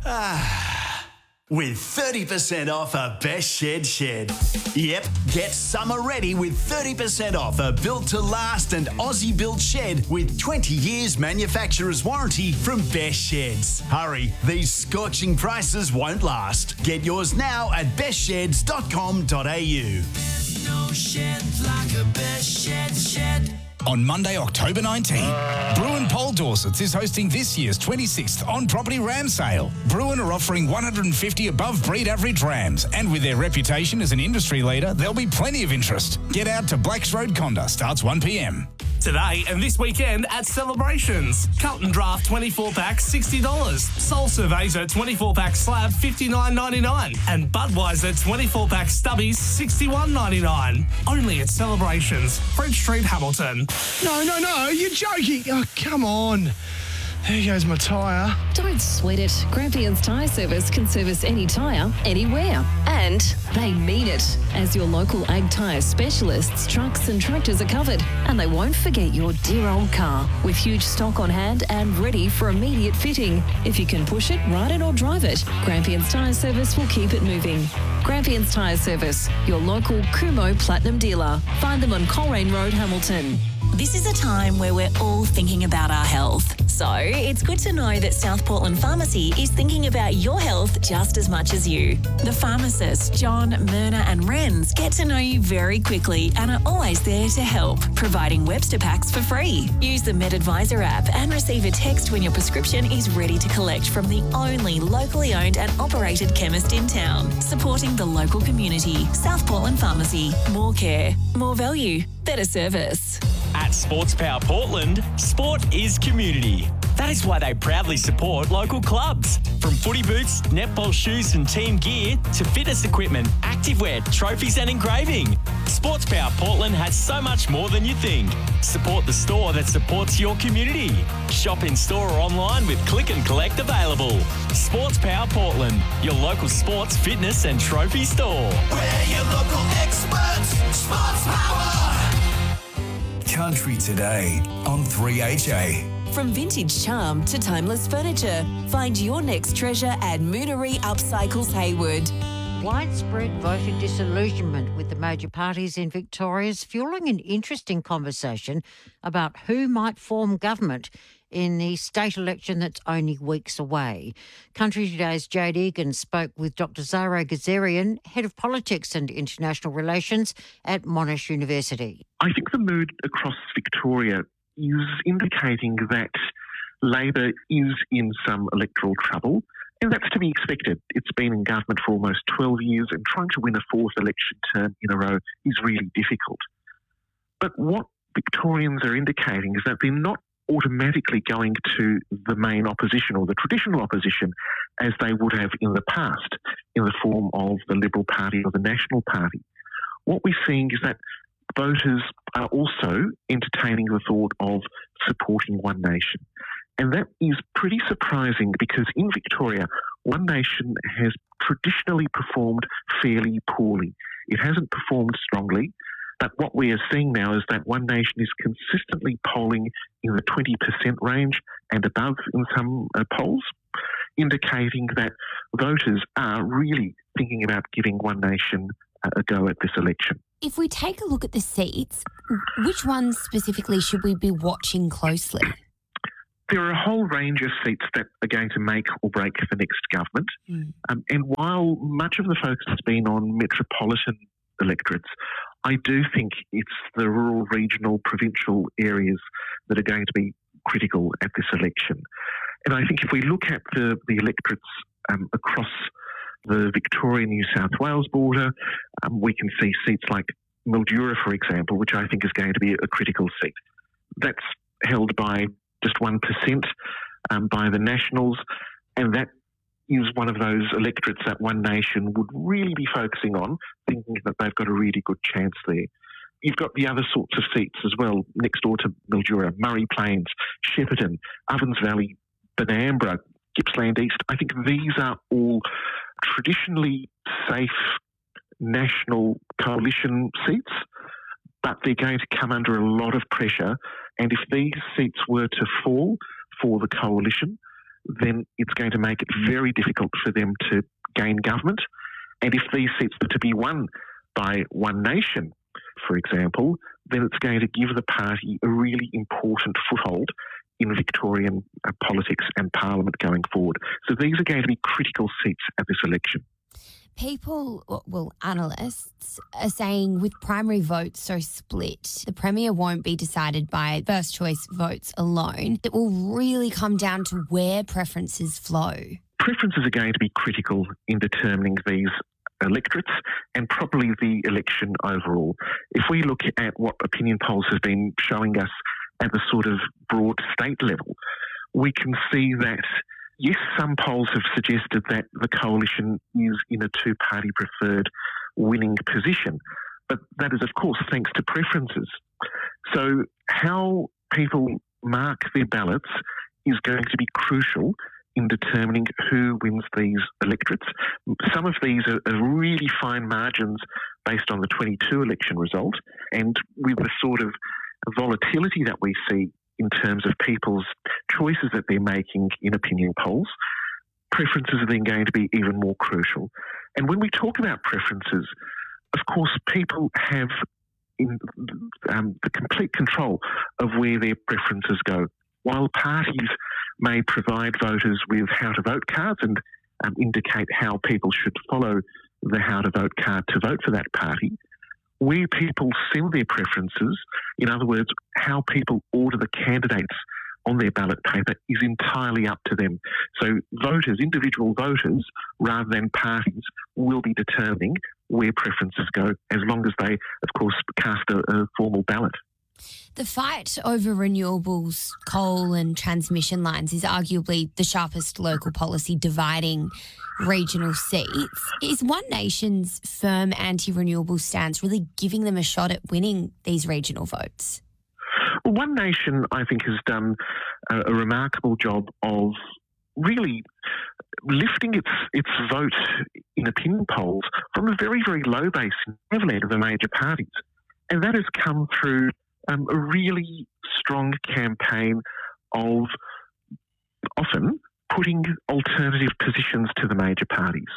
Ah. With thirty percent off a Best Shed shed. Yep, get summer ready with thirty percent off a built-to-last and Aussie-built shed with twenty years manufacturer's warranty from Best Sheds. Hurry, these scorching prices won't last. Get yours now at best sheds dot com dot a u. No shed like a Best Shed shed. On Monday, October nineteenth, Bruin Pole Dorsets is hosting this year's twenty-sixth on-property ram sale. Bruin are offering one hundred fifty above-breed average rams, and with their reputation as an industry leader, there'll be plenty of interest. Get out to Blacks Road Conda, starts one p.m. Today and this weekend at Celebrations. Carlton Draft twenty-four pack, sixty dollars. Soul Cerveza twenty-four pack slab, fifty-nine ninety-nine. And Budweiser twenty-four pack stubbies, sixty-one ninety-nine. Only at Celebrations, French Street, Hamilton. No, no, no, you're joking. Oh, come on. There goes my tyre. Don't sweat it. Grampians Tyre Service can service any tyre, anywhere. And they mean it. As your local Ag Tyre specialists, trucks and tractors are covered. And they won't forget your dear old car. With huge stock on hand and ready for immediate fitting. If you can push it, ride it or drive it, Grampians Tyre Service will keep it moving. Grampians Tyre Service, your local Kumo Platinum dealer. Find them on Coleraine Road, Hamilton. This is a time where we're all thinking about our health. So it's good to know that South Portland Pharmacy is thinking about your health just as much as you. The pharmacists, John, Myrna and Renz, get to know you very quickly and are always there to help, providing Webster packs for free. Use the MedAdvisor app and receive a text when your prescription is ready to collect from the only locally owned and operated chemist in town, supporting the local community. South Portland Pharmacy. More care, more value, better service. At Sports Power Portland, sport is community. That is why they proudly support local clubs. From footy boots, netball shoes and team gear to fitness equipment, activewear, trophies and engraving. Sports Power Portland has so much more than you think. Support the store that supports your community. Shop in store or online with click and collect available. Sports Power Portland, your local sports, fitness and trophy store. We're your local experts, Sports Power. Country Today on three H A. From vintage charm to timeless furniture, find your next treasure at Moonery Upcycles Hayward. Widespread voter disillusionment with the major parties in Victoria is fueling an interesting conversation about who might form government in the state election that's only weeks away. Country Today's Jade Egan spoke with Doctor Zahra Gazarian, Head of Politics and International Relations at Monash University. I think the mood across Victoria is indicating that Labor is in some electoral trouble, and that's to be expected. It's been in government for almost twelve years, and trying to win a fourth election term in a row is really difficult. But what Victorians are indicating is that they're not automatically going to the main opposition or the traditional opposition as they would have in the past in the form of the Liberal Party or the National Party. What we're seeing is that voters are also entertaining the thought of supporting One Nation. And that is pretty surprising because in Victoria, One Nation has traditionally performed fairly poorly. It hasn't performed strongly, but what we are seeing now is that One Nation is consistently polling in the twenty percent range and above in some uh, polls, indicating that voters are really thinking about giving One Nation a go at this election. If we take a look at the seats, which ones specifically should we be watching closely? There are a whole range of seats that are going to make or break the next government. Mm. Um, and while much of the focus has been on metropolitan electorates, I do think it's the rural, regional, provincial areas that are going to be critical at this election. And I think if we look at the, the electorates um, across the Victoria-New South Wales border, um, we can see seats like Mildura, for example, which I think is going to be a critical seat. That's held by just one percent um, by the Nationals, and that is one of those electorates that One Nation would really be focusing on, thinking that they've got a really good chance there. You've got the other sorts of seats as well, next door to Mildura, Murray Plains, Shepparton, Ovens Valley, Benambra, Gippsland East. I think these are all traditionally safe national coalition seats, but they're going to come under a lot of pressure. And if these seats were to fall for the coalition, then it's going to make it very difficult for them to gain government. And if these seats were to be won by One Nation, for example, then it's going to give the party a really important foothold in Victorian uh, politics and Parliament going forward. So these are going to be critical seats at this election. People, well, analysts are saying with primary votes so split, the Premier won't be decided by first choice votes alone. It will really come down to where preferences flow. Preferences are going to be critical in determining these electorates and probably the election overall. If we look at what opinion polls have been showing us at the sort of broad state level, we can see that yes, some polls have suggested that the coalition is in a two-party preferred winning position, but that is, of course, thanks to preferences. So how people mark their ballots is going to be crucial in determining who wins these electorates. Some of these are, are really fine margins based on the twenty-two election result, and with the sort of volatility that we see in terms of people's choices that they're making in opinion polls, preferences are then going to be even more crucial. And when we talk about preferences, of course, people have in, um, the complete control of where their preferences go. While parties may provide voters with how-to-vote cards and um, indicate how people should follow the how-to-vote card to vote for that party, where people send their preferences, in other words, how people order the candidates on their ballot paper, is entirely up to them. So voters, individual voters, rather than parties, will be determining where preferences go, as long as they, of course, cast a, a formal ballot. The fight over renewables, coal and transmission lines is arguably the sharpest local policy dividing regional seats. Is One Nation's firm anti-renewable stance really giving them a shot at winning these regional votes? Well, One Nation, I think, has done a, a remarkable job of really lifting its its vote in opinion polls from a very, very low base in heavily of the major parties. And that has come through Um, a really strong campaign of often putting alternative positions to the major parties.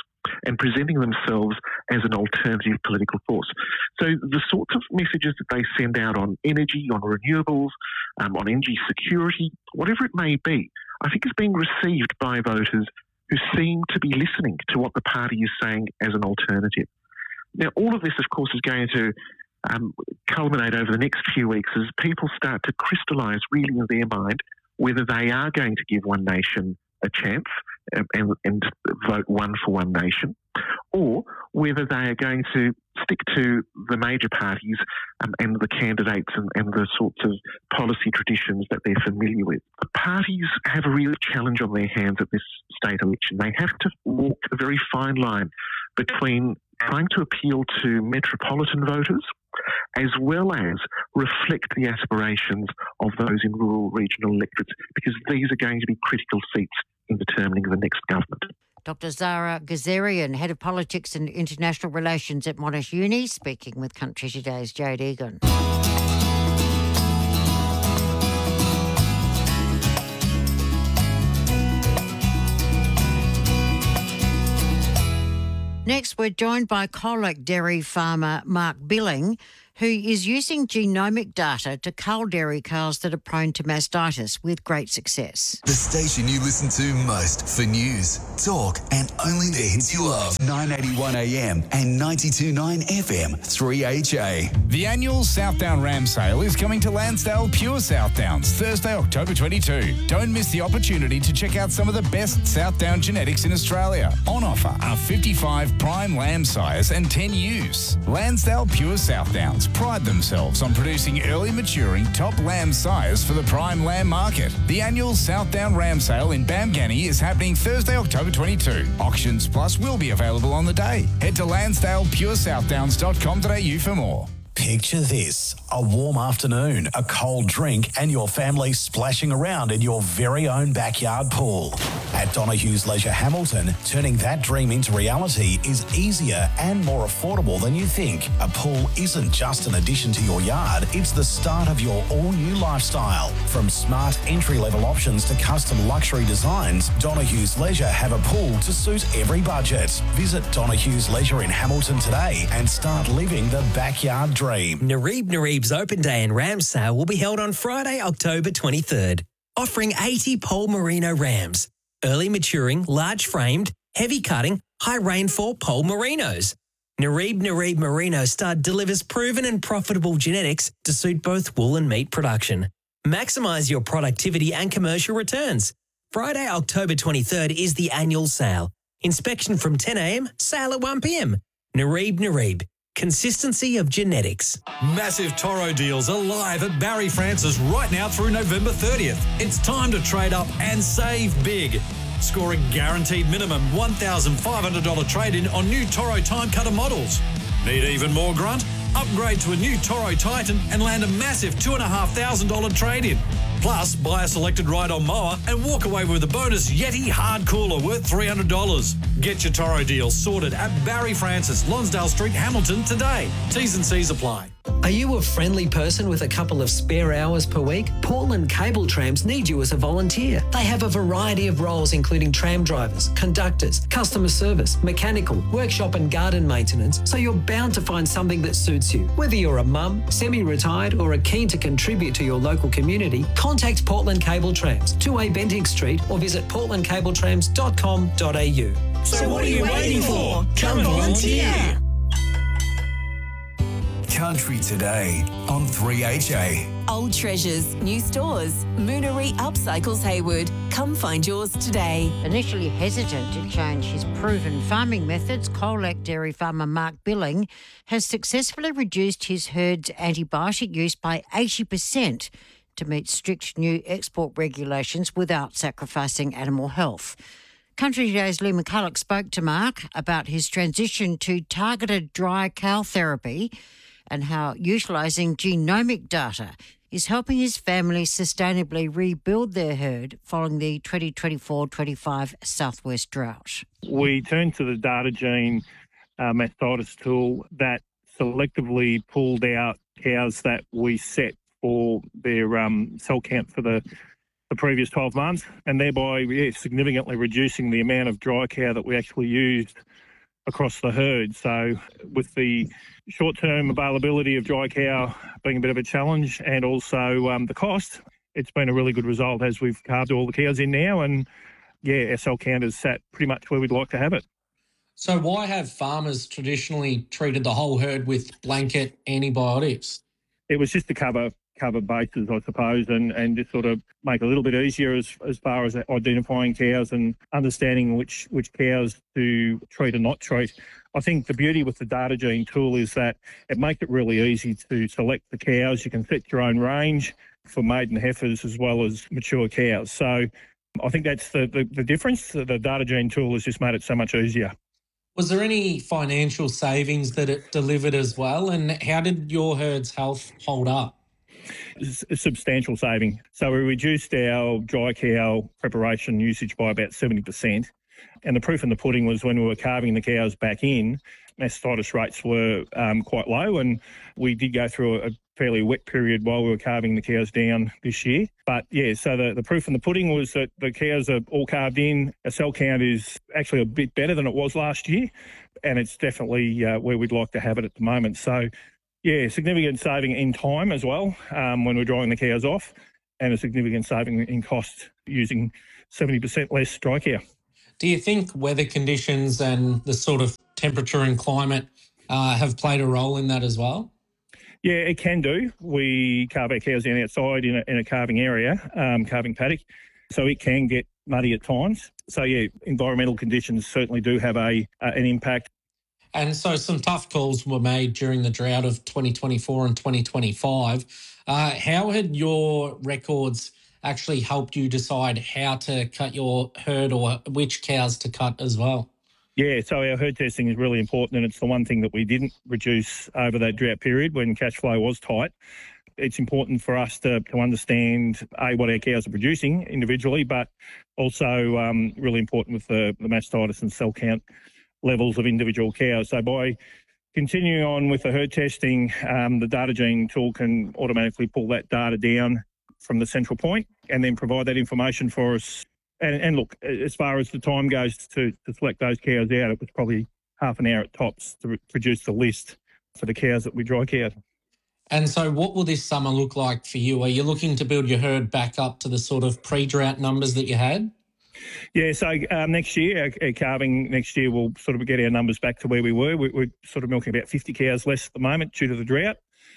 and presenting themselves as an alternative political force. So the sorts of messages that they send out on energy, on renewables, um, on energy security, whatever it may be, I think is being received by voters who seem to be listening to what the party is saying as an alternative. Now, all of this, of course, is going to um, culminate over the next few weeks as people start to crystallise really in their mind whether they are going to give One Nation a chance and, and, and vote one for One Nation, or whether they are going to stick to the major parties um, and the candidates and, and the sorts of policy traditions that they're familiar with. The parties have a real challenge on their hands at this state election. They have to walk a very fine line between trying to appeal to metropolitan voters as well as reflect the aspirations of those in rural regional electorates, because these are going to be critical seats in determining the next government. Doctor Zara Gazarian, Head of Politics and International Relations at Monash Uni, speaking with Country Today's Jade Egan. Next, we're joined by Colac dairy farmer Mark Billing, who is using genomic data to cull dairy cows that are prone to mastitis with great success. The station you listen to most for news, talk and only the hits you love. nine eighty-one A M and ninety-two point nine F M, three H A. The annual Southdown Ram Sale is coming to Lansdale Pure Southdowns Thursday, October twenty-second. Don't miss the opportunity to check out some of the best Southdown genetics in Australia. On offer are fifty-five prime lamb sires and ten ewes. Lansdale Pure Southdowns pride themselves on producing early maturing top lamb sires for the prime lamb market. The annual Southdown Ram Sale in Bamgani is happening Thursday, October twenty-second. Auctions Plus will be available on the day. Head to lansdale pure southdowns dot com dot a u for more. Picture this, a warm afternoon, a cold drink and your family splashing around in your very own backyard pool. At Donohue's Leisure Hamilton, turning that dream into reality is easier and more affordable than you think. A pool isn't just an addition to your yard, it's the start of your all-new lifestyle. From smart entry-level options to custom luxury designs, Donohue's Leisure have a pool to suit every budget. Visit Donohue's Leisure in Hamilton today and start living the backyard dream. Nareeb Nareeb's Open Day and Ram Sale will be held on Friday, October twenty-third, offering eighty Pole Merino rams, early maturing, large framed, heavy cutting, high rainfall Pole Merinos. Nareeb Nareeb Merino Stud delivers proven and profitable genetics to suit both wool and meat production. Maximise your productivity and commercial returns. Friday, October twenty-third is the annual sale. Inspection from ten A M, sale at one P M. Nareeb Nareeb. Consistency of genetics. Massive Toro deals are live at Barry Francis right now through November thirtieth. It's time to trade up and save big. Score a guaranteed minimum one thousand five hundred dollars trade-in on new Toro time cutter models. Need even more grunt? Upgrade to a new Toro Titan and land a massive two thousand five hundred dollars trade-in. Plus, buy a selected ride-on mower and walk away with a bonus Yeti hard cooler worth three hundred dollars. Get your Toro deals sorted at Barry Francis, Lonsdale Street, Hamilton today. T's and C's apply. Are you a friendly person with a couple of spare hours per week? Portland Cable Trams need you as a volunteer. They have a variety of roles including tram drivers, conductors, customer service, mechanical, workshop and garden maintenance, so you're bound to find something that suits you. Whether you're a mum, semi-retired or are keen to contribute to your local community, contact Portland Cable Trams, two A Bentinck Street, or visit portland cable trams dot com dot a u. So what are you waiting for? Come volunteer. Country Today on three H A. Old treasures, new stores. Moonery Upcycles Hayward. Come find yours today. Initially hesitant to change his proven farming methods, Colac dairy farmer Mark Billing has successfully reduced his herd's antibiotic use by eighty percent to meet strict new export regulations without sacrificing animal health. Country Today's Lee McCulloch spoke to Mark about his transition to targeted dry cow therapy and how utilising genomic data is helping his family sustainably rebuild their herd following the twenty twenty-four twenty-five southwest drought. We turned to the data gene uh, mastitis tool that selectively pulled out cows that we set for their um, cell count for the, the previous twelve months, and thereby yeah, significantly reducing the amount of dry cow that we actually used across the herd. So with the short-term availability of dry cow being a bit of a challenge, and also um, the cost, it's been a really good result as we've calved all the cows in now, and yeah, our cell count is sat pretty much where we'd like to have it. So why have farmers traditionally treated the whole herd with blanket antibiotics? It was just to cover cover bases, I suppose, and, and just sort of make it a little bit easier as as far as identifying cows and understanding which, which cows to treat and not treat. I think the beauty with the DataGene tool is that it makes it really easy to select the cows. You can set your own range for maiden heifers as well as mature cows. So I think that's the, the, the difference. The DataGene tool has just made it so much easier. Was there any financial savings that it delivered as well? And how did your herd's health hold up? A substantial saving. So we reduced our dry cow preparation usage by about seventy percent. And the proof in the pudding was when we were calving the cows back in, mastitis rates were um, quite low, and we did go through a, a fairly wet period while we were calving the cows down this year. But yeah, so the, the proof in the pudding was that the cows are all calved in. Our cell count is actually a bit better than it was last year, and it's definitely uh, where we'd like to have it at the moment. So yeah, significant saving in time as well um, when we're drying the cows off, and a significant saving in cost using seventy percent less dry cow. Do you think weather conditions and the sort of temperature and climate uh, have played a role in that as well? Yeah, it can do. We carve our cows down outside in a, in a calving area, um, calving paddock, so it can get muddy at times. So yeah, environmental conditions certainly do have a uh, an impact. And so some tough calls were made during the drought of twenty twenty-four and twenty twenty-five. Uh, how had your records actually helped you decide how to cut your herd or which cows to cut as well? Yeah, so our herd testing is really important, and it's the one thing that we didn't reduce over that drought period when cash flow was tight. It's important for us to, to understand, A, what our cows are producing individually, but also um, really important with the, the mastitis and cell count levels of individual cows. So by continuing on with the herd testing, um, the DataGene tool can automatically pull that data down from the central point and then provide that information for us. And, and look, as far as the time goes to, to select those cows out, it was probably half an hour at tops to re- produce the list for the cows that we dry cowed. And so what will this summer look like for you? Are you looking to build your herd back up to the sort of pre-drought numbers that you had? Yeah, so um, next year, our, our calving next year, we'll sort of get our numbers back to where we were. We, we're sort of milking about fifty cows less at the moment due to the drought.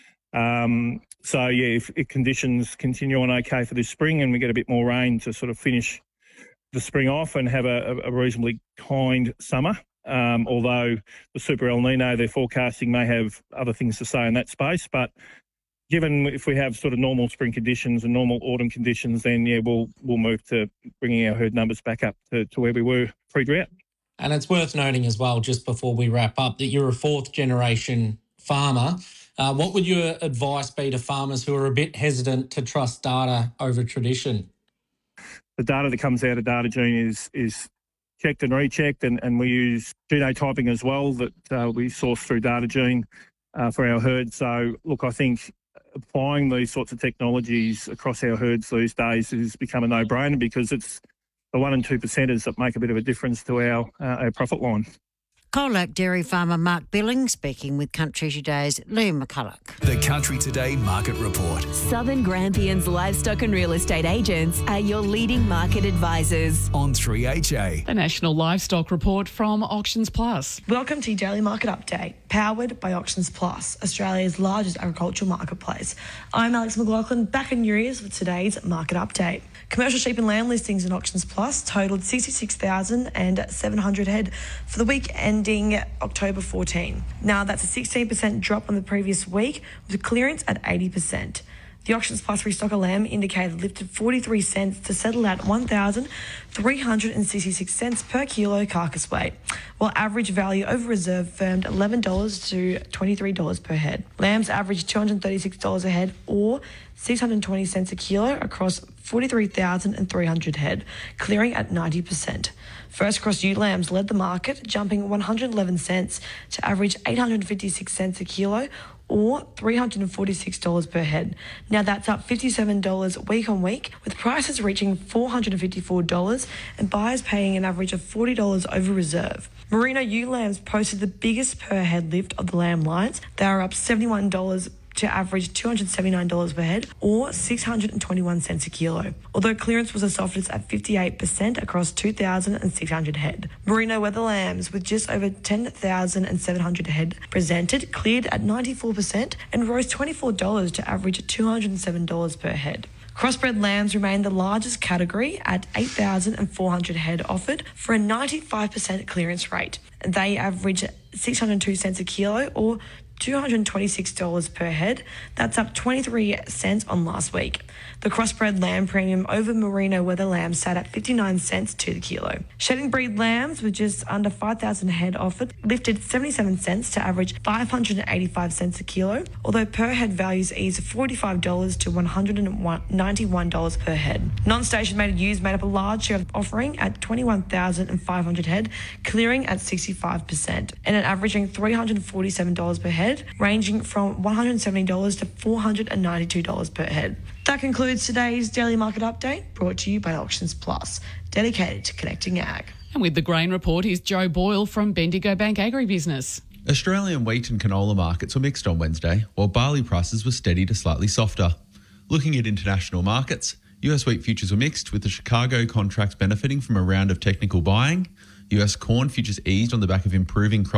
Um, so, yeah, if, if conditions continue on okay for this spring and we get a bit more rain to sort of finish the spring off and have a, a reasonably kind summer, um, although the Super El Nino, their forecasting may have other things to say in that space. But given if we have sort of normal spring conditions and normal autumn conditions, then, yeah, we'll we'll move to bringing our herd numbers back up to, to where we were pre-drought. And it's worth noting as well, just before we wrap up, that you're a fourth-generation farmer. Uh, what would your advice be to farmers who are a bit hesitant to trust data over tradition? The data that comes out of DataGene is is checked and rechecked, and, and we use genotyping as well that uh, we source through DataGene uh, for our herd. So, look, I think applying these sorts of technologies across our herds these days has become a no-brainer because it's the one and two percenters that make a bit of a difference to our uh, our profit line. Colac dairy farmer Mark Billing speaking with Country Today's Liam McCulloch. The Country Today Market Report. Southern Grampians livestock and real estate agents are your leading market advisors. On three H A. The National Livestock Report from Auctions Plus. Welcome to your Daily Market Update, powered by Auctions Plus, Australia's largest agricultural marketplace. I'm Alex McLaughlin, back in your ears with today's Market Update. Commercial sheep and lamb listings in Auctions Plus totaled sixty-six thousand seven hundred head for the week ending October fourteenth. Now, that's a sixteen percent drop on the previous week, with clearance at eighty percent. The Auctions Plus restocker lamb indicator lifted forty-three cents to settle at one thousand three hundred sixty-six cents per kilo carcass weight, while average value over reserve firmed eleven dollars to twenty-three dollars per head. Lambs averaged two hundred thirty-six dollars a head, or six hundred twenty cents a kilo across forty-three thousand three hundred head, clearing at ninety percent. First Cross ewe lambs led the market, jumping one hundred eleven cents to average eight hundred fifty-six cents a kilo, or three hundred forty-six dollars per head. Now that's up fifty-seven dollars week on week, with prices reaching four hundred fifty-four dollars and buyers paying an average of forty dollars over reserve. Merino ewe lambs posted the biggest per head lift of the lamb lines. They are up seventy-one dollars to average two hundred seventy-nine dollars per head, or six hundred twenty-one cents a kilo, although clearance was the softest at fifty-eight percent across two thousand six hundred head. Merino weather lambs, with just over ten thousand seven hundred head presented, cleared at ninety-four percent and rose twenty-four dollars to average two hundred seven dollars per head. Crossbred lambs remain the largest category at eight thousand four hundred head offered for a ninety-five percent clearance rate. They average six hundred two cents a kilo, or two hundred twenty-six dollars per head. That's up twenty-three cents on last week. The crossbred lamb premium over merino weather lambs sat at fifty-nine cents to the kilo. Shedding breed lambs with just under five thousand head offered lifted seventy-seven cents to average five hundred eighty-five cents a kilo, although per head values eased forty-five dollars to one hundred ninety-one dollars per head. Non-station mated ewes made up a large share of the offering at twenty-one thousand five hundred head, clearing at sixty-five percent, and at averaging three hundred forty-seven dollars per head, ranging from one hundred seventy dollars to four hundred ninety-two dollars per head. That concludes today's Daily Market Update, brought to you by Auctions Plus, dedicated to connecting ag. And with the grain report is Joe Boyle from Bendigo Bank Agribusiness. Australian wheat and canola markets were mixed on Wednesday, while barley prices were steady to slightly softer. Looking at international markets, U S wheat futures were mixed, with the Chicago contract benefiting from a round of technical buying. U S corn futures eased on the back of improving crop